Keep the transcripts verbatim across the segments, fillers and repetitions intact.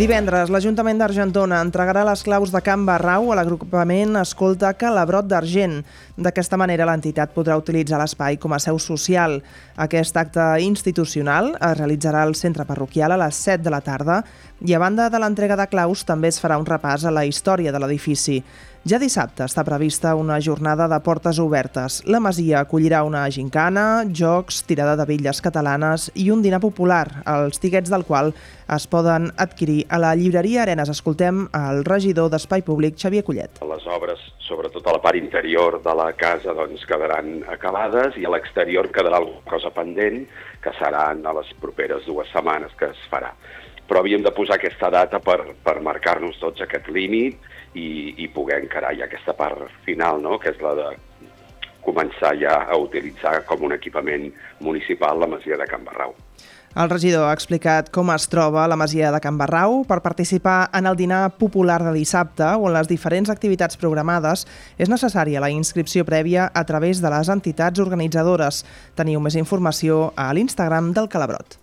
Divendres, l'Ajuntament d'Argentona entregarà les claus de Can Barrau a l'agrupament Escolta Calabrot d'Argent. D'aquesta manera, l'entitat podrà utilitzar l'espai com a seu social. Aquest acte institucional es realitzarà al centre parroquial a les set de la tarda i, a banda de l'entrega de claus, també es farà un repàs a la història de l'edifici. Ja dissabte està prevista una jornada de portes obertes. La masia acollirà una gincana, jocs, tirada de bitlles catalanes i un dinar popular, els tiquets del qual es poden adquirir a la llibreria Arenes. Escoltem el regidor d'Espai Públic, Xavier Collet. Les obres, sobretot a la part interior de la casa, doncs, quedaran acabades i a l'exterior quedarà alguna cosa pendent, que seran a les properes dues setmanes que es farà. Però havíem de posar aquesta data per, per marcar-nos tots aquest límit i, i poder encarar ja aquesta part final, no?, que és la de començar ja a utilitzar com un equipament municipal la masia de Can Barrau. El regidor ha explicat com es troba la masia de Can Barrau. Per participar en el dinar popular de dissabte o en les diferents activitats programades és necessària la inscripció prèvia a través de les entitats organitzadores. Teniu més informació a l'Instagram del Calabrot.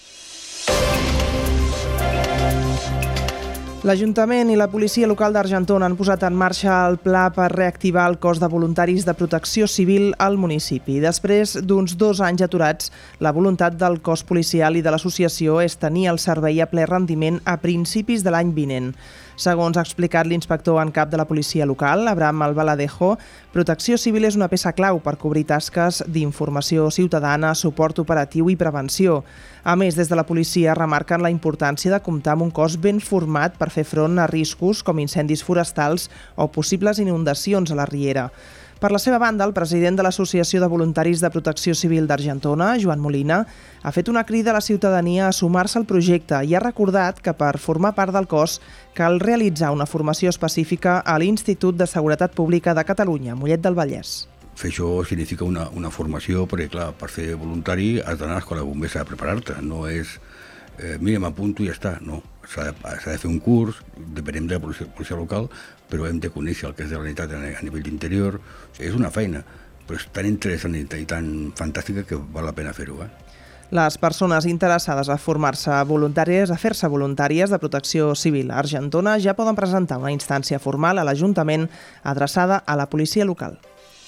L'Ajuntament i la policia local d'Argentona han posat en marxa el pla per reactivar el cos de voluntaris de protecció civil al municipi. Després d'uns dos anys aturats, la voluntat del cos policial i de l'associació és tenir el servei a ple rendiment a principis de l'any vinent. Segons ha explicat l'inspector en cap de la policia local, Abraham Albaladejo, protecció civil és una peça clau per cobrir tasques d'informació ciutadana, suport operatiu i prevenció. A més, des de la policia remarquen la importància de comptar amb un cos ben format per fer front a riscos com incendis forestals o possibles inundacions a la riera. Per la seva banda, el president de l'Associació de Voluntaris de Protecció Civil d'Argentona, Joan Molina, ha fet una crida a la ciutadania a sumar-se al projecte i ha recordat que per formar part del cos cal realitzar una formació específica a l'Institut de Seguretat Pública de Catalunya, Mollet del Vallès. Fer això significa una, una formació, perquè clar, per ser voluntari has d'anar a l'escola de bombers a preparar-te, no és eh, mira, m'apunto i ja està, no. S'ha de, s'ha de fer un curs, depenem de la policia, policia local, però hem de conèixer el que és de la realitat a nivell d'interior. És una feina, però és tan interessant i tan fantàstica que val la pena fer-ho. Eh? Les persones interessades a formar-se voluntàries, a fer-se voluntàries de protecció civil a Argentona ja poden presentar una instància formal a l'Ajuntament adreçada a la policia local.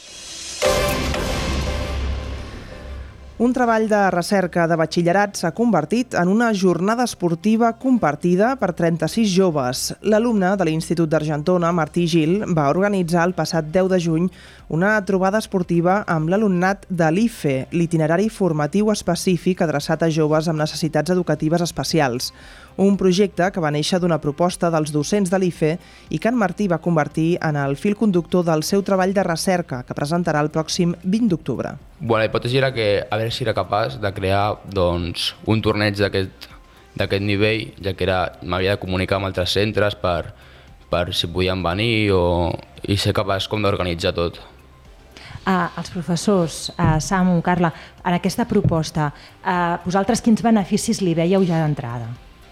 Un treball de recerca de batxillerat s'ha convertit en una jornada esportiva compartida per trenta-sis joves. L'alumne de l'Institut d'Argentona, Martí Gil, va organitzar el passat deu de juny una trobada esportiva amb l'alumnat de l'I F E, l'itinerari formatiu específic adreçat a joves amb necessitats educatives especials. Un projecte que va néixer d'una proposta dels docents de l'I F E i que en Martí va convertir en el fil conductor del seu treball de recerca, que presentarà el pròxim vint d'octubre. Bueno, la hipòtesi era que a veure si era capaç de crear doncs, un torneig d'aquest d'aquest nivell, ja que era m'havia de comunicar amb altres centres per, per si podien venir o, i ser capaç com d'organitzar tot. Uh, els professors, uh, Samu, Carla, en aquesta proposta, uh, vosaltres quins beneficis li veieu ja d'entrada?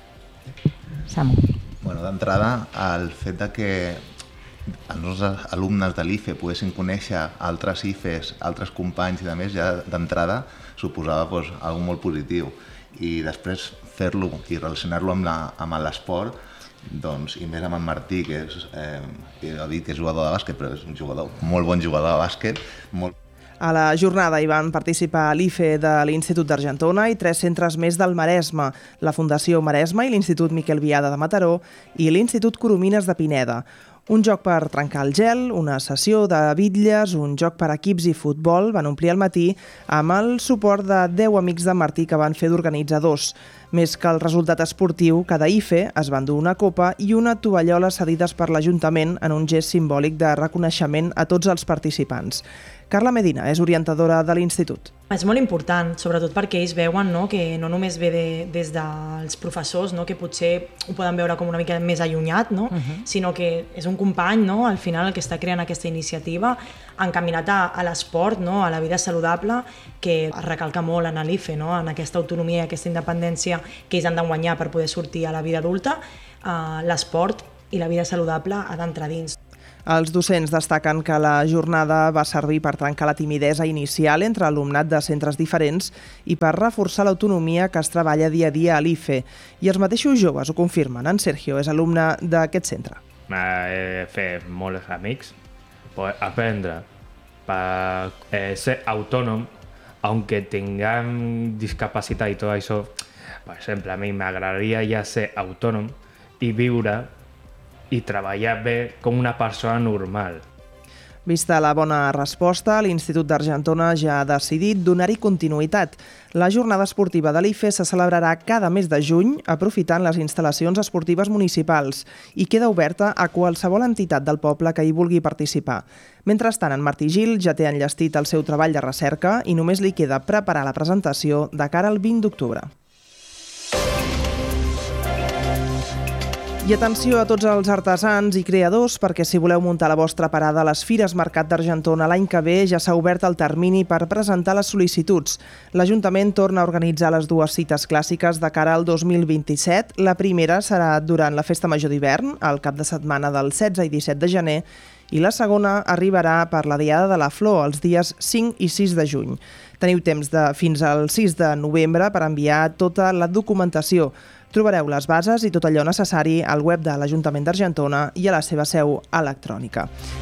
Samu. Bueno, d'entrada, el fet de que els nostres alumnes de l'I F E poguessin conèixer altres I F Es, altres companys i de més, ja d'entrada suposava doncs, algo molt positiu. I després fer-lo i relacionar-lo amb, la, amb l'esport, doncs, i més amb en Martí, que és, eh, he dit que és jugador de bàsquet, però és un jugador, molt bon jugador de bàsquet. Molt... A la jornada hi van participar l'I F E de l'Institut d'Argentona i tres centres més del Maresme, la Fundació Maresme i l'Institut Miquel Biada de Mataró i l'Institut Coromines de Pineda. Un joc per trencar el gel, una sessió de bitlles, un joc per equips i futbol van omplir el matí amb el suport de deu amics de Martí que van fer d'organitzadors. Més que el resultat esportiu, cada I F E es va endur una copa i una tovallola cedides per l'Ajuntament en un gest simbòlic de reconeixement a tots els participants. Carla Medina és orientadora de l'Institut. És molt important, sobretot perquè ells veuen, no, que no només ve de, des dels professors, no, que potser ho poden veure com una mica més allunyat, no, uh-huh. sinó que és un company, no, al final el que està creant aquesta iniciativa, encaminat a, a l'esport, no, a la vida saludable, que es recalca molt en l'I F E, no, en aquesta autonomia i aquesta independència que ells han de guanyar per poder sortir a la vida adulta, eh, l'esport i la vida saludable ha d'entrar dins. Els docents destaquen que la jornada va servir per trencar la timidesa inicial entre alumnat de centres diferents i per reforçar l'autonomia que es treballa dia a dia a l'I F E. I els mateixos joves ho confirmen. En Sergio és alumne d'aquest centre. He fet molts amics, aprendre per ser autònom, aunque tengan discapacitat i tot això. Per exemple, a mi m'agradaria ja ser autònom i viure i treballar bé com una persona normal. Vista la bona resposta, l'Institut d'Argentona ja ha decidit donar-hi continuïtat. La jornada esportiva de l'I F E se celebrarà cada mes de juny, aprofitant les instal·lacions esportives municipals, i queda oberta a qualsevol entitat del poble que hi vulgui participar. Mentrestant, en Martí Gil ja té enllestit el seu treball de recerca i només li queda preparar la presentació de cara al vint d'octubre. I atenció a tots els artesans i creadors, perquè si voleu muntar la vostra parada a les Fires Mercat d'Argentona l'any que ve ja s'ha obert el termini per presentar les sol·licituds. L'Ajuntament torna a organitzar les dues cites clàssiques de cara al dos mil vint-i-set. La primera serà durant la Festa Major d'hivern, al cap de setmana del setze i disset de gener, i la segona arribarà per la Diada de la Flor, els dies cinc i sis de juny. Teniu temps de fins al sis de novembre per enviar tota la documentació. Trobareu les bases i tot allò necessari al web de l'Ajuntament d'Argentona i a la seva seu electrònica.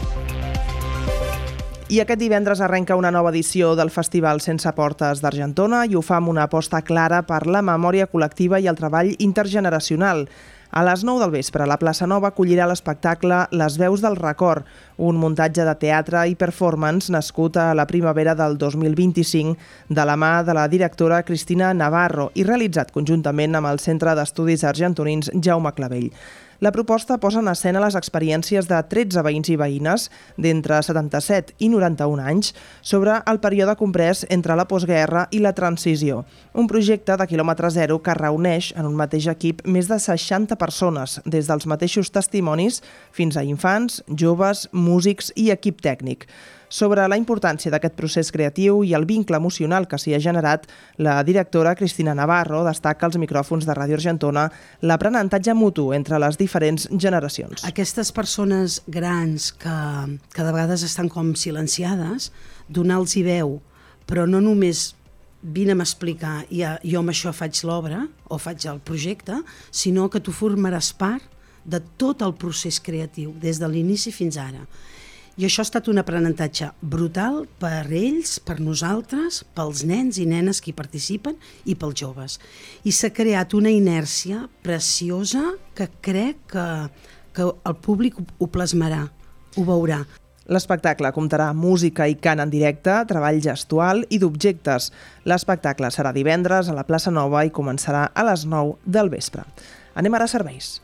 I aquest divendres arrenca una nova edició del Festival Sense Portes d'Argentona i ho fa amb una aposta clara per la memòria col·lectiva i el treball intergeneracional. A les nou del vespre, la plaça Nova acollirà l'espectacle Les veus del record, un muntatge de teatre i performance nascut a la primavera del dos mil vint-i-cinc de la mà de la directora Cristina Navarro i realitzat conjuntament amb el Centre d'Estudis Argentonins Jaume Clavell. La proposta posa en escena les experiències de tretze veïns i veïnes d'entre setanta-set i noranta-un anys sobre el període comprès entre la postguerra i la transició. Un projecte de quilòmetre zero que reuneix en un mateix equip més de seixanta persones, des dels mateixos testimonis fins a infants, joves, músics i equip tècnic. Sobre la importància d'aquest procés creatiu i el vincle emocional que s'hi ha generat, la directora Cristina Navarro destaca als micròfons de Ràdio Argentona l'aprenentatge mutu entre les diferents generacions. Aquestes persones grans que, que de vegades estan com silenciades, donar-los veu, però no només vine a m'explicar i jo amb això faig l'obra o faig el projecte, sinó que tu formaràs part de tot el procés creatiu, des de l'inici fins ara. I això ha estat un aprenentatge brutal per ells, per nosaltres, pels nens i nenes que hi participen i pels joves. I s'ha creat una inèrcia preciosa que crec que, que el públic ho plasmarà, ho veurà. L'espectacle comptarà amb música i cant en directe, treball gestual i d'objectes. L'espectacle serà divendres a la plaça Nova i començarà a les nou del vespre. Anem ara a serveis.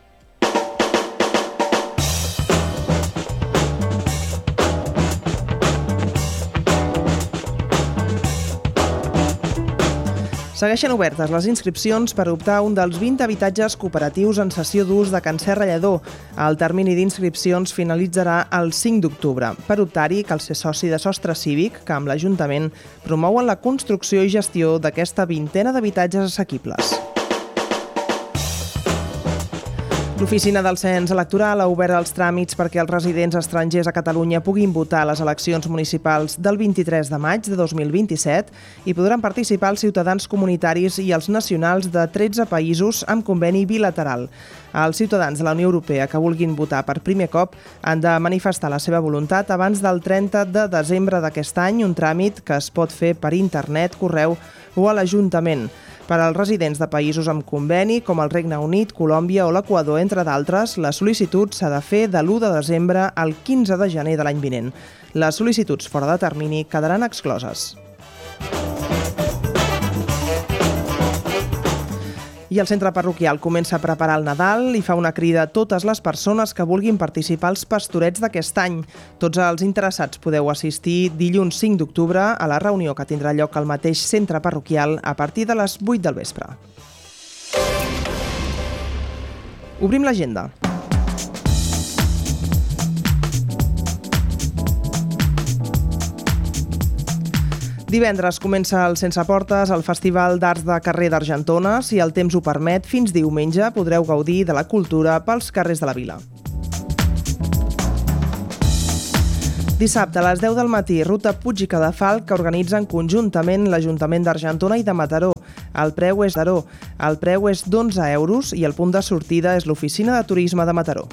Segueixen obertes les inscripcions per optar a un dels vint habitatges cooperatius en cessió d'ús de Can Serra Lledó. El termini d'inscripcions finalitzarà el cinc d'octubre. Per optar-hi cal ser soci de Sostre Cívic, que amb l'Ajuntament promouen la construcció i gestió d'aquesta vintena d'habitatges assequibles. L'Oficina del Cens Electoral ha obert els tràmits perquè els residents estrangers a Catalunya puguin votar a les eleccions municipals del vint-i-tres de maig de dos mil vint-i-set i podran participar els ciutadans comunitaris i els nacionals de tretze països amb conveni bilateral. Els ciutadans de la Unió Europea que vulguin votar per primer cop han de manifestar la seva voluntat abans del trenta de desembre d'aquest any, un tràmit que es pot fer per internet, correu o a l'Ajuntament. Per als residents de països amb conveni, com el Regne Unit, Colòmbia o l'Equador, entre d'altres, la sol·licitud s'ha de fer de l'u de desembre al quinze de gener de l'any vinent. Les sol·licituds fora de termini quedaran excloses. I el centre parroquial comença a preparar el Nadal i fa una crida a totes les persones que vulguin participar als pastorets d'aquest any. Tots els interessats podeu assistir dilluns cinc d'octubre a la reunió que tindrà lloc al mateix centre parroquial a partir de les vuit del vespre. Obrim l'agenda. Divendres comença el Sense Portes, el Festival d'Arts de Carrer d'Argentona. Si el temps ho permet, fins diumenge podreu gaudir de la cultura pels carrers de la vila. Dissabte a les deu del matí, ruta Puig i Cadafalch, que organitzen conjuntament l'Ajuntament d'Argentona i de Mataró. El preu és d'Aró. El preu és d'onze euros i el punt de sortida és l'Oficina de Turisme de Mataró.